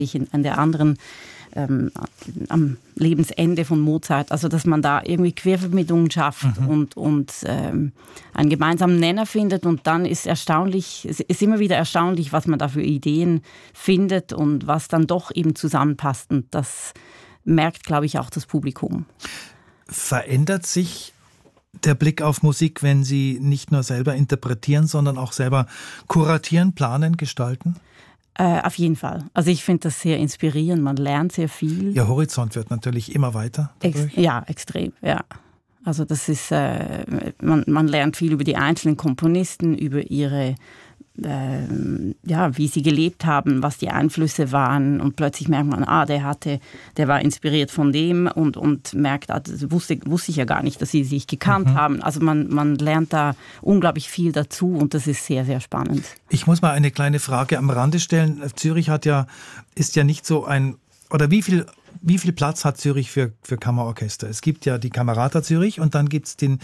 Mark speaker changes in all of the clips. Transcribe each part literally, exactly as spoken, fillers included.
Speaker 1: ich in, an der anderen ähm, am Lebensende von Mozart. Also dass man da irgendwie Querverbindungen schafft mhm. und, und ähm, einen gemeinsamen Nenner findet. Und dann ist erstaunlich, es ist immer wieder erstaunlich, was man da für Ideen findet und was dann doch eben zusammenpasst. Und das merkt, glaube ich, auch das Publikum.
Speaker 2: Verändert sich der Blick auf Musik, wenn Sie nicht nur selber interpretieren, sondern auch selber kuratieren, planen, gestalten?
Speaker 1: Äh, auf jeden Fall. Also ich finde das sehr inspirierend, man lernt sehr viel.
Speaker 2: Ihr Horizont wird natürlich immer weiter dadurch.
Speaker 1: Ex- ja, extrem, ja. Also das ist, äh, man, man lernt viel über die einzelnen Komponisten, über ihre, äh, ja, wie sie gelebt haben, was die Einflüsse waren und plötzlich merkt man, ah, der hatte, der war inspiriert von dem und, und merkt, ah, das wusste, wusste ich ja gar nicht, dass sie sich gekannt mhm. haben. Also man, man lernt da unglaublich viel dazu und das ist sehr, sehr spannend.
Speaker 2: Ich muss mal eine kleine Frage am Rande stellen. Zürich hat ja, ist ja nicht so ein, oder wie viel, wie viel Platz hat Zürich für, für Kammerorchester? Es gibt ja die Camerata Zürich und dann gibt es den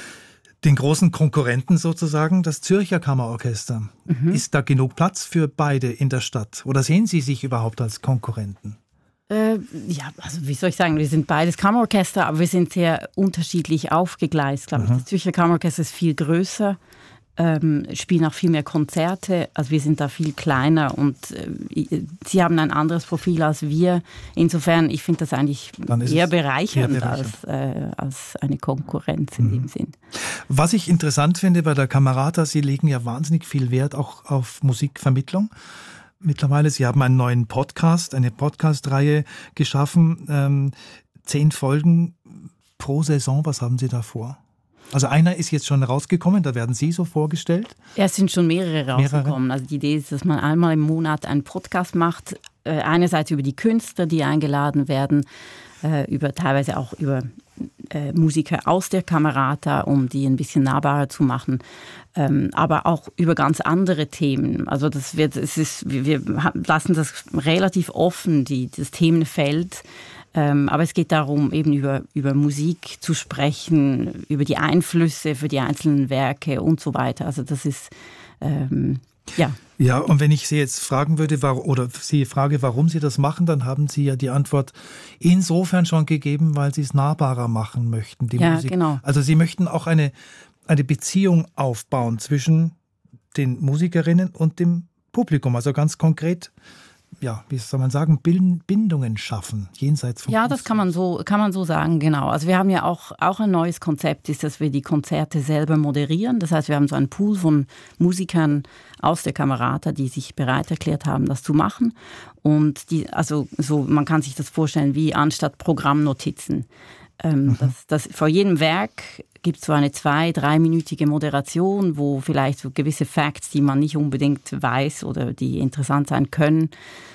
Speaker 2: Den großen Konkurrenten sozusagen, das Zürcher Kammerorchester. Mhm. Ist da genug Platz für beide in der Stadt? Oder sehen Sie sich überhaupt als Konkurrenten?
Speaker 1: Äh, ja, also wie soll ich sagen, wir sind beides Kammerorchester, aber wir sind sehr unterschiedlich aufgegleist, glaube ich. Mhm. Das Zürcher Kammerorchester ist viel größer, ähm, spielen auch viel mehr Konzerte. Also wir sind da viel kleiner und äh, sie haben ein anderes Profil als wir. Insofern, ich finde das eigentlich eher bereichernd, eher bereichernd. Als, äh, als eine Konkurrenz in mhm. dem Sinn.
Speaker 2: Was ich interessant finde bei der Camerata, Sie legen ja wahnsinnig viel Wert auch auf Musikvermittlung. Mittlerweile, Sie haben einen neuen Podcast, eine Podcast-Reihe geschaffen. Ähm, zehn Folgen pro Saison, was haben Sie da vor? Also einer ist jetzt schon rausgekommen, da werden Sie so vorgestellt?
Speaker 1: Ja, es sind schon mehrere rausgekommen. Mehrere? Also die Idee ist, dass man einmal im Monat einen Podcast macht. Äh, einerseits über die Künstler, die eingeladen werden, äh, über teilweise auch über äh, Musiker aus der Camerata, um die ein bisschen nahbarer zu machen. Ähm, aber auch über ganz andere Themen. Also das wird, es ist, wir, wir lassen das relativ offen, die, das Themenfeld. Ähm, aber es geht darum, eben über, über Musik zu sprechen, über die Einflüsse für die einzelnen Werke und so weiter. Also das ist, ähm, ja.
Speaker 2: Ja, und wenn ich Sie jetzt fragen würde, oder Sie frage, warum Sie das machen, dann haben Sie ja die Antwort insofern schon gegeben, weil Sie es nahbarer machen möchten, die
Speaker 1: ja,
Speaker 2: Musik.
Speaker 1: Genau.
Speaker 2: Also Sie möchten auch eine, eine Beziehung aufbauen zwischen den Musikerinnen und dem Publikum. Also ganz konkret, ja, wie soll man sagen, Bindungen schaffen, jenseits von
Speaker 1: Ja,
Speaker 2: Kunst.
Speaker 1: das kann man so, kann man so sagen, genau. Also wir haben ja auch, auch ein neues Konzept, ist, dass wir die Konzerte selber moderieren. Das heißt, wir haben so einen Pool von Musikern aus der Camerata, die sich bereit erklärt haben, das zu machen. Und die, also so, man kann sich das vorstellen wie anstatt Programmnotizen. Ähm, mhm. das, das, vor jedem Werk gibt es so eine zwei-, dreiminütige Moderation, wo vielleicht so gewisse Facts, die man nicht unbedingt weiß oder die interessant sein können,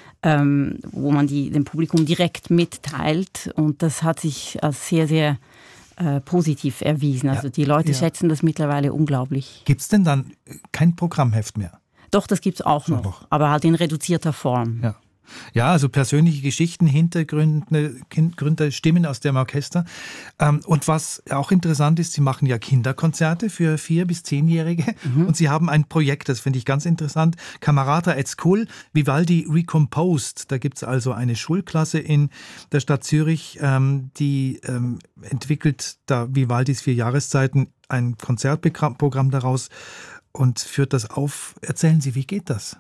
Speaker 1: ähm, wo man die dem Publikum direkt mitteilt. Und das hat sich als sehr, sehr äh, positiv erwiesen. Also ja, die Leute ja. schätzen das mittlerweile unglaublich.
Speaker 2: Gibt es denn dann kein Programmheft mehr?
Speaker 1: Doch, das gibt es auch noch, noch, aber halt in reduzierter Form.
Speaker 2: Ja. Ja, also persönliche Geschichten, Hintergründe, Gründe, Stimmen aus dem Orchester. Und was auch interessant ist, Sie machen ja Kinderkonzerte für vier- bis zehnjährige mhm. und Sie haben ein Projekt, das finde ich ganz interessant, Camerata at School, Vivaldi Recomposed. Da gibt es also eine Schulklasse in der Stadt Zürich, die entwickelt da Vivaldis vier Jahreszeiten ein Konzertprogramm daraus und führt das auf. Erzählen Sie, wie geht das?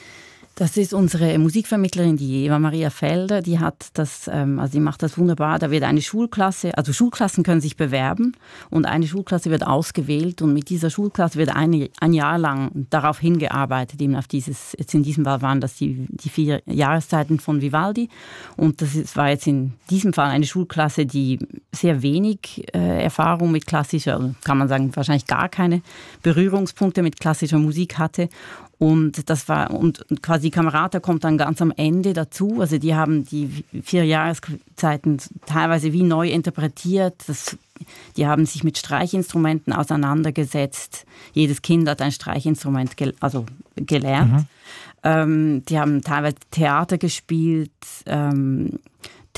Speaker 1: Das ist unsere Musikvermittlerin, die Eva Maria Felder, die hat das, also die macht das wunderbar. Da wird eine Schulklasse, also Schulklassen können sich bewerben und eine Schulklasse wird ausgewählt und mit dieser Schulklasse wird ein, ein Jahr lang darauf hingearbeitet, eben auf dieses, jetzt in diesem Fall waren das die, die vier Jahreszeiten von Vivaldi und das ist, war jetzt in diesem Fall eine Schulklasse, die sehr wenig äh, Erfahrung mit klassischer, kann man sagen, wahrscheinlich gar keine Berührungspunkte mit klassischer Musik hatte. Und das war, und quasi die Camerata kommt dann ganz am Ende dazu. Also die haben die vier Jahreszeiten teilweise wie neu interpretiert. Das, die haben sich mit Streichinstrumenten auseinandergesetzt. Jedes Kind hat ein Streichinstrument gel- also gelernt. Mhm. Ähm, die haben teilweise Theater gespielt, ähm,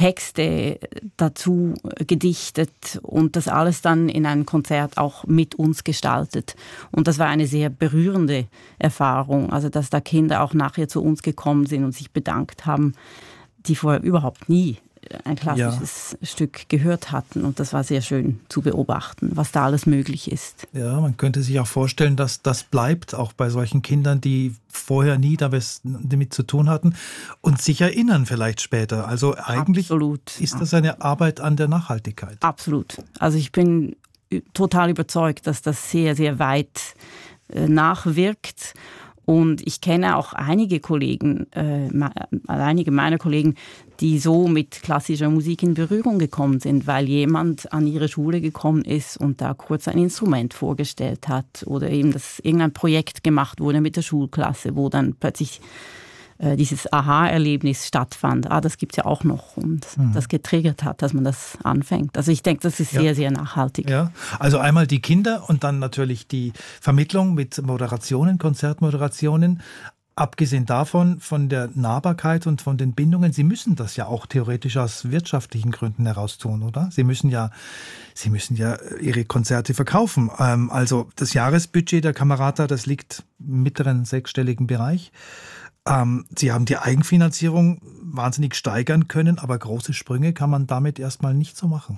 Speaker 1: Texte dazu gedichtet und das alles dann in einem Konzert auch mit uns gestaltet. Und das war eine sehr berührende Erfahrung, also dass da Kinder auch nachher zu uns gekommen sind und sich bedankt haben, die vorher überhaupt nie ein klassisches ja. Stück gehört hatten. Und das war sehr schön zu beobachten, was da alles möglich ist.
Speaker 2: Ja, man könnte sich auch vorstellen, dass das bleibt, auch bei solchen Kindern, die vorher nie damit zu tun hatten und sich erinnern vielleicht später. Also eigentlich Absolut. ist das eine Arbeit an der Nachhaltigkeit.
Speaker 1: Absolut. Also ich bin total überzeugt, dass das sehr, sehr weit äh, nachwirkt. Und ich kenne auch einige Kollegen, äh, einige meiner Kollegen, die so mit klassischer Musik in Berührung gekommen sind, weil jemand an ihre Schule gekommen ist und da kurz ein Instrument vorgestellt hat oder eben, dass irgendein Projekt gemacht wurde mit der Schulklasse, wo dann plötzlich äh, dieses Aha-Erlebnis stattfand. Ah, das gibt es ja auch noch und mhm. das getriggert hat, dass man das anfängt. Also ich denke, das ist sehr, ja. sehr nachhaltig.
Speaker 2: Ja, also einmal die Kinder und dann natürlich die Vermittlung mit Moderationen, Konzertmoderationen. Abgesehen davon, von der Nahbarkeit und von den Bindungen, Sie müssen das ja auch theoretisch aus wirtschaftlichen Gründen heraus tun, oder? Sie müssen ja, Sie müssen ja Ihre Konzerte verkaufen. Ähm, also das Jahresbudget der Camerata, das liegt im mittleren sechsstelligen Bereich. Ähm, Sie haben die Eigenfinanzierung wahnsinnig steigern können, aber große Sprünge kann man damit erstmal nicht so machen.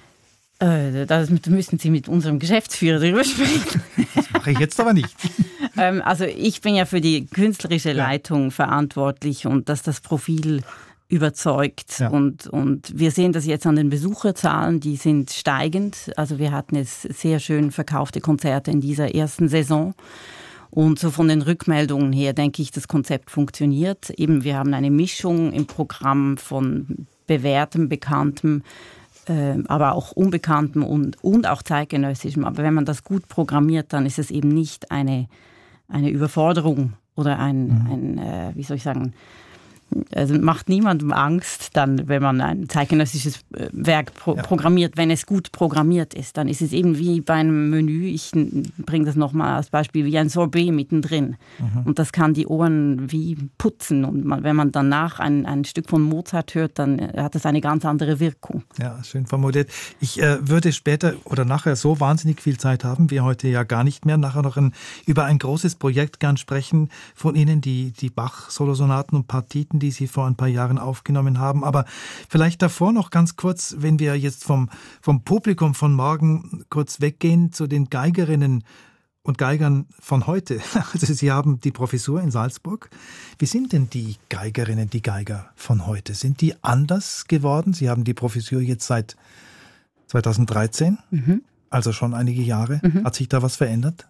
Speaker 1: Äh, da müssen Sie mit unserem Geschäftsführer darüber sprechen.
Speaker 2: Das mache ich jetzt aber nicht.
Speaker 1: ähm, also ich bin ja für die künstlerische Leitung ja. verantwortlich und dass das Profil überzeugt. Ja. Und, und wir sehen das jetzt an den Besucherzahlen, die sind steigend. Also wir hatten jetzt sehr schön verkaufte Konzerte in dieser ersten Saison. Und so von den Rückmeldungen her denke ich, das Konzept funktioniert. Eben, wir haben eine Mischung im Programm von bewährtem, bekanntem, äh, aber auch unbekanntem und, und auch zeitgenössischem. Aber wenn man das gut programmiert, dann ist es eben nicht eine, eine Überforderung oder ein, mhm. ein äh, wie soll ich sagen, also macht niemandem Angst, dann, wenn man ein zeitgenössisches Werk pro- ja. programmiert, wenn es gut programmiert ist. Dann ist es eben wie bei einem Menü, ich bringe das nochmal als Beispiel, wie ein Sorbet mittendrin. Mhm. Und das kann die Ohren wie putzen. Und man, wenn man danach ein, ein Stück von Mozart hört, dann hat das eine ganz andere Wirkung.
Speaker 2: Ja, schön formuliert. Ich äh, würde später oder nachher so wahnsinnig viel Zeit haben, wir heute ja gar nicht mehr, nachher noch ein, über ein großes Projekt gern sprechen von Ihnen, die, die Bach-Solosonaten und Partiten, die Sie vor ein paar Jahren aufgenommen haben. Aber vielleicht davor noch ganz kurz, wenn wir jetzt vom, vom Publikum von morgen kurz weggehen zu den Geigerinnen und Geigern von heute. Also Sie haben die Professur in Salzburg. Wie sind denn die Geigerinnen, die Geiger von heute? Sind die anders geworden? Sie haben die Professur jetzt seit zweitausenddreizehn, mhm. also schon einige Jahre. Mhm. Hat sich da was verändert?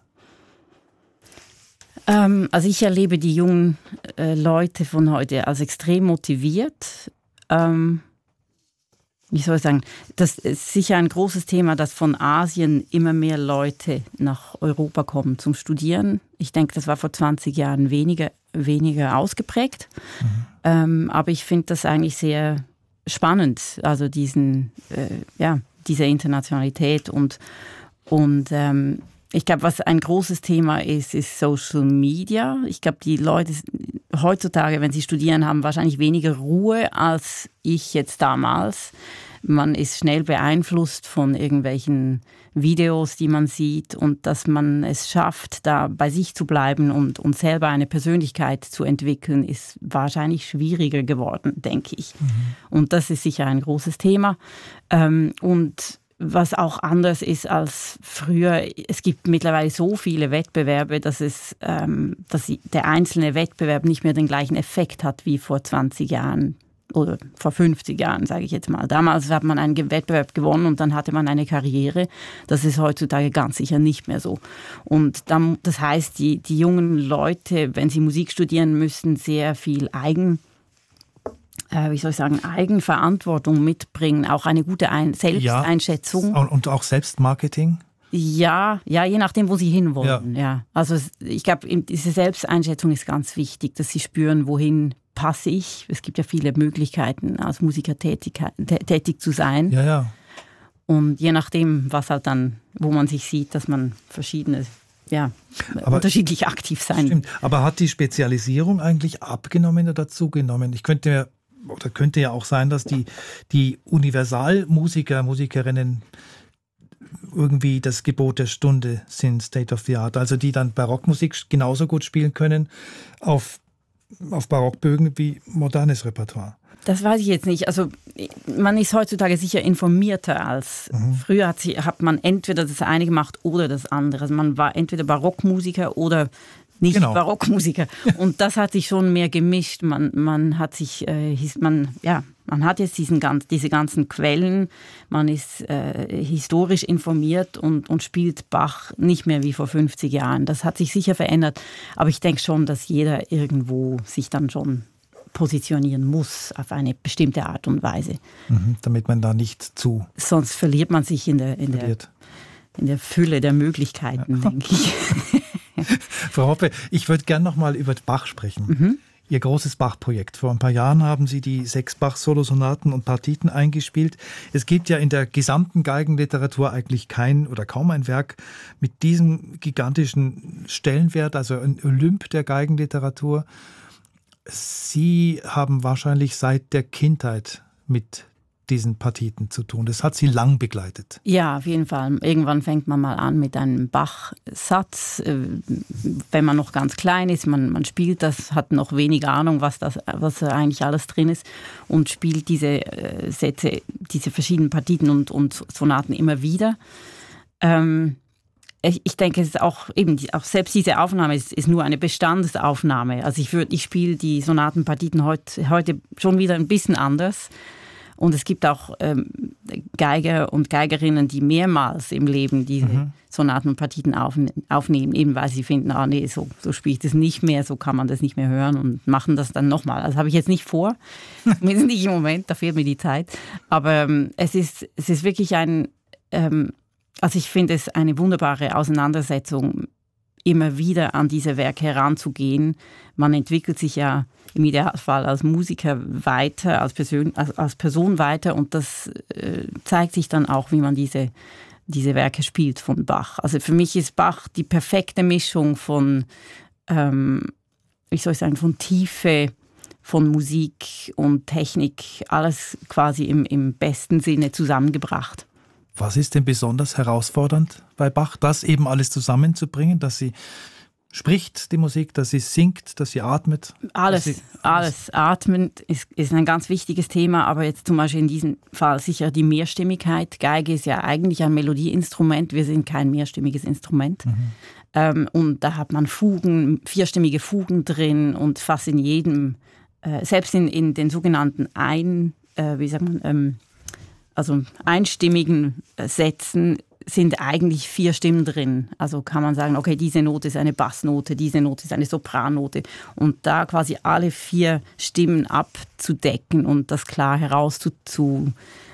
Speaker 1: Also ich erlebe die jungen äh, Leute von heute als extrem motiviert. Ähm, wie soll ich sagen, das ist sicher ein großes Thema, dass von Asien immer mehr Leute nach Europa kommen zum Studieren. Ich denke, das war vor zwanzig Jahren weniger, weniger ausgeprägt. Mhm. Ähm, aber ich finde das eigentlich sehr spannend, also diesen, äh, ja, diese Internationalität und, und ähm, ich glaube, was ein großes Thema ist, ist Social Media. Ich glaube, die Leute heutzutage, wenn sie studieren, haben wahrscheinlich weniger Ruhe als ich jetzt damals. Man ist schnell beeinflusst von irgendwelchen Videos, die man sieht und dass man es schafft, da bei sich zu bleiben und, und selber eine Persönlichkeit zu entwickeln, ist wahrscheinlich schwieriger geworden, denke ich. Mhm. Und das ist sicher ein großes Thema. Ähm, und was auch anders ist als früher, es gibt mittlerweile so viele Wettbewerbe, dass, es, ähm, dass der einzelne Wettbewerb nicht mehr den gleichen Effekt hat wie vor zwanzig Jahren oder vor fünfzig Jahren, sage ich jetzt mal. Damals hat man einen Wettbewerb gewonnen und dann hatte man eine Karriere. Das ist heutzutage ganz sicher nicht mehr so. Und dann, das heißt, die, die jungen Leute, wenn sie Musik studieren, müssen sehr viel Eigen Äh, wie soll ich sagen, Eigenverantwortung mitbringen, auch eine gute Ein- Selbsteinschätzung.
Speaker 2: Ja, und auch Selbstmarketing?
Speaker 1: Ja, ja, je nachdem, wo sie hinwollen. Ja. Ja. Also ich glaube, diese Selbsteinschätzung ist ganz wichtig, dass sie spüren, wohin passe ich. Es gibt ja viele Möglichkeiten, als Musiker tätig, tätig zu sein.
Speaker 2: Ja, ja.
Speaker 1: Und je nachdem, was halt dann, wo man sich sieht, dass man verschiedene Ja, aber unterschiedlich aktiv sein.
Speaker 2: Stimmt. Aber hat die Spezialisierung eigentlich abgenommen oder dazugenommen? Ich könnte mir oder könnte ja auch sein, dass die, die Universalmusiker, Musikerinnen irgendwie das Gebot der Stunde sind, State of the Art. Also die dann Barockmusik genauso gut spielen können auf, auf Barockbögen wie modernes Repertoire.
Speaker 1: Das weiß ich jetzt nicht. Also man ist heutzutage sicher informierter als mhm. früher. Hat, sie, hat man entweder das eine gemacht oder das andere. Also man war entweder Barockmusiker oder nicht genau. Barockmusiker. Und das hat sich schon mehr gemischt. Man, man hat sich, äh, man, ja, man hat jetzt diesen ganz, diese ganzen Quellen. Man ist äh, historisch informiert und, und spielt Bach nicht mehr wie vor fünfzig Jahren. Das hat sich sicher verändert. Aber ich denke schon, dass jeder irgendwo sich dann schon positionieren muss auf eine bestimmte Art und Weise.
Speaker 2: Mhm, damit man da nicht zu...
Speaker 1: Sonst verliert man sich in der, in der, in der Fülle der Möglichkeiten, ja. denke ich.
Speaker 2: Frau Hoppe, ich würde gerne noch mal über Bach sprechen. Mhm. Ihr großes Bach-Projekt. Vor ein paar Jahren haben Sie die sechs Bach-Solosonaten und Partiten eingespielt. Es gibt ja in der gesamten Geigenliteratur eigentlich kein oder kaum ein Werk mit diesem gigantischen Stellenwert, also ein Olymp der Geigenliteratur. Sie haben wahrscheinlich seit der Kindheit mit diesen Partiten zu tun. Das hat Sie lang begleitet.
Speaker 1: Ja, auf jeden Fall. Irgendwann fängt man mal an mit einem Bach-Satz. Wenn man noch ganz klein ist, man, man spielt das, hat noch wenig Ahnung, was, das, was eigentlich alles drin ist und spielt diese Sätze, diese verschiedenen Partiten und, und Sonaten immer wieder. Ähm, Ich denke, es ist auch eben auch selbst diese Aufnahme ist, ist nur eine Bestandsaufnahme. Also ich würde, ich spiele die Sonatenpartiten heute, heute schon wieder ein bisschen anders. Und es gibt auch ähm, Geiger und Geigerinnen, die mehrmals im Leben diese mhm. Sonatenpartiten aufne- aufnehmen, eben weil sie finden, ah nee, so, so spiele ich das nicht mehr, so kann man das nicht mehr hören und machen das dann nochmal. Das habe ich jetzt nicht vor, zumindest nicht im Moment, da fehlt mir die Zeit. Aber ähm, es ist, es ist wirklich ein... Ähm, Also ich finde es eine wunderbare Auseinandersetzung, immer wieder an diese Werke heranzugehen. Man entwickelt sich ja im Idealfall als Musiker weiter, als Person, als, als Person weiter und das äh, zeigt sich dann auch, wie man diese, diese Werke spielt von Bach. Also für mich ist Bach die perfekte Mischung von, ähm, wie soll ich sagen, von Tiefe, von Musik und Technik, alles quasi im, im besten Sinne zusammengebracht.
Speaker 2: Was ist denn besonders herausfordernd bei Bach, das eben alles zusammenzubringen, dass sie spricht, die Musik, dass sie singt, dass sie atmet?
Speaker 1: Alles,
Speaker 2: sie,
Speaker 1: alles. Atmen ist, ist ein ganz wichtiges Thema, aber jetzt zum Beispiel in diesem Fall sicher die Mehrstimmigkeit. Geige ist ja eigentlich ein Melodieinstrument, wir sind kein mehrstimmiges Instrument. Mhm. Ähm, und da hat man Fugen, vierstimmige Fugen drin und fast in jedem, äh, selbst in, in den sogenannten Ein, äh, wie sagt man, ähm, also einstimmigen Sätzen sind eigentlich vier Stimmen drin. Also kann man sagen, okay, diese Note ist eine Bassnote, diese Note ist eine Soprannote. Und da quasi alle vier Stimmen abzudecken und das klar herauszuformen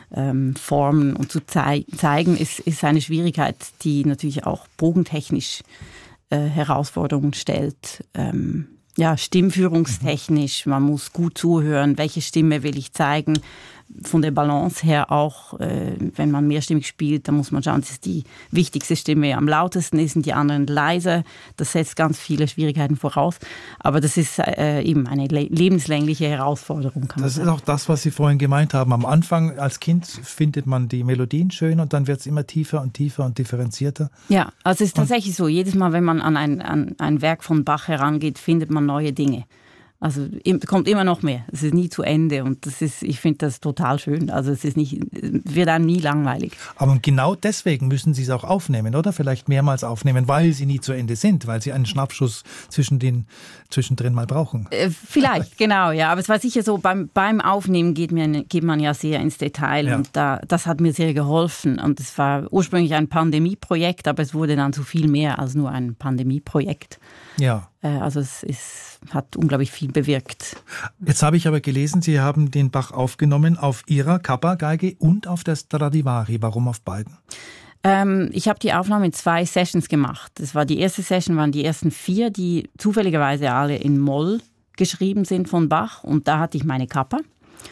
Speaker 1: ähm, und zu zei- zeigen, ist, ist eine Schwierigkeit, die natürlich auch bogentechnisch äh, Herausforderungen stellt. Ähm, ja, stimmführungstechnisch, man muss gut zuhören, welche Stimme will ich zeigen. Von der Balance her auch, äh, wenn man mehrstimmig spielt, dann muss man schauen, dass die wichtigste Stimme am lautesten ist und die anderen leiser. Das setzt ganz viele Schwierigkeiten voraus. Aber das ist äh, eben eine le- lebenslängliche Herausforderung, kann man
Speaker 2: das
Speaker 1: sagen.
Speaker 2: Das ist auch das, was Sie vorhin gemeint haben. Am Anfang als Kind findet man die Melodien schön und dann wird es immer tiefer und tiefer und differenzierter.
Speaker 1: Ja, also es ist tatsächlich so. Jedes Mal, wenn man an ein, an ein Werk von Bach herangeht, findet man neue Dinge. Also kommt immer noch mehr. Es ist nie zu Ende und das ist, ich finde das total schön. Also es ist nicht, wird einem nie langweilig.
Speaker 2: Aber genau deswegen müssen Sie es auch aufnehmen, oder? Vielleicht mehrmals aufnehmen, weil sie nie zu Ende sind, weil Sie einen Schnappschuss zwischen den, zwischendrin mal brauchen.
Speaker 1: Äh, vielleicht, genau, ja. Aber es war sicher so, beim, beim Aufnehmen geht, mir, geht man ja sehr ins Detail ja. und da, das hat mir sehr geholfen. Und es war ursprünglich ein Pandemieprojekt, aber es wurde dann zu viel mehr als nur ein Pandemieprojekt.
Speaker 2: Ja.
Speaker 1: Also es ist, hat unglaublich viel bewirkt.
Speaker 2: Jetzt habe ich aber gelesen, Sie haben den Bach aufgenommen auf Ihrer Kappa-Geige und auf der Stradivari. Warum auf beiden?
Speaker 1: Ähm, ich habe die Aufnahme in zwei Sessions gemacht. Das war die erste Session, waren die ersten vier, die zufälligerweise alle in Moll geschrieben sind von Bach. Und da hatte ich meine Kappa.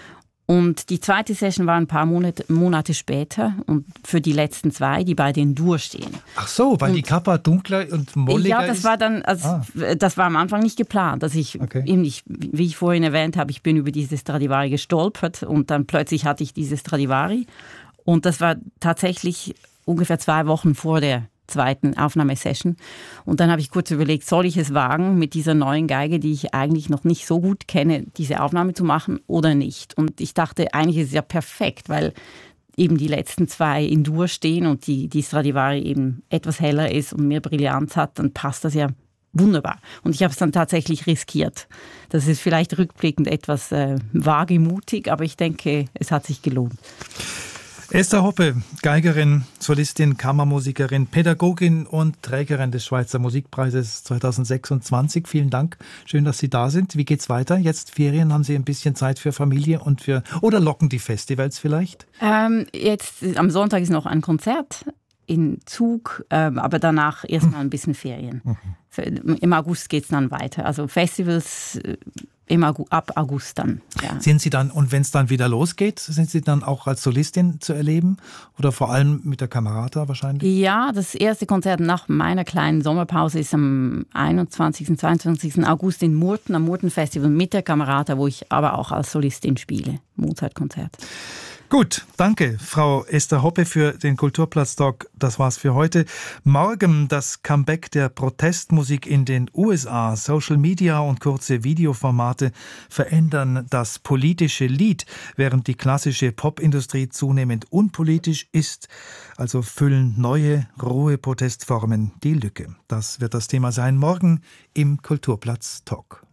Speaker 1: Und die zweite Session war ein paar Monate, Monate später und für die letzten zwei, die beide in Dur stehen.
Speaker 2: Ach so, weil
Speaker 1: und,
Speaker 2: die Kappa dunkler und molliger ist?
Speaker 1: Ja, das
Speaker 2: ist?
Speaker 1: war dann, also ah. das war am Anfang nicht geplant. Dass ich,
Speaker 2: okay.
Speaker 1: eben nicht, wie ich vorhin erwähnt habe, ich bin über dieses Stradivari gestolpert und dann plötzlich hatte ich dieses Stradivari. Und das war tatsächlich ungefähr zwei Wochen vor der zweiten Aufnahmesession. Und dann habe ich kurz überlegt, soll ich es wagen, mit dieser neuen Geige, die ich eigentlich noch nicht so gut kenne, diese Aufnahme zu machen oder nicht? Und ich dachte, eigentlich ist es ja perfekt, weil eben die letzten zwei in Dur stehen und die, die Stradivari eben etwas heller ist und mehr Brillanz hat, dann passt das ja wunderbar. Und ich habe es dann tatsächlich riskiert. Das ist vielleicht rückblickend etwas äh, wagemutig, aber ich denke, es hat sich gelohnt.
Speaker 2: Esther Hoppe, Geigerin, Solistin, Kammermusikerin, Pädagogin und Trägerin des Schweizer Musikpreises zweitausendsechsundzwanzig. Vielen Dank. Schön, dass Sie da sind. Wie geht's weiter? Jetzt Ferien, haben Sie ein bisschen Zeit für Familie und für, oder locken die Festivals vielleicht?
Speaker 1: Ähm, jetzt, am Sonntag ist noch ein Konzert in Zug, ähm, aber danach erstmal ein bisschen Ferien. Mhm. Im August geht's dann weiter. Also Festivals im August, ab August dann. Ja.
Speaker 2: Sind Sie dann, und wenn es dann wieder losgeht, sind Sie dann auch als Solistin zu erleben? Oder vor allem mit der Camerata wahrscheinlich?
Speaker 1: Ja, das erste Konzert nach meiner kleinen Sommerpause ist am einundzwanzigsten, zweiundzwanzigsten August in Murten, am Murten-Festival mit der Camerata, wo ich aber auch als Solistin spiele. Mozart-Konzert.
Speaker 2: Gut, danke, Frau Esther Hoppe, für den Kulturplatz-Talk. Das war's für heute. Morgen das Comeback der Protestmusik in den U S A. Social Media und kurze Videoformate verändern das politische Lied, während die klassische Popindustrie zunehmend unpolitisch ist. Also füllen neue, rohe Protestformen die Lücke. Das wird das Thema sein morgen im Kulturplatz-Talk.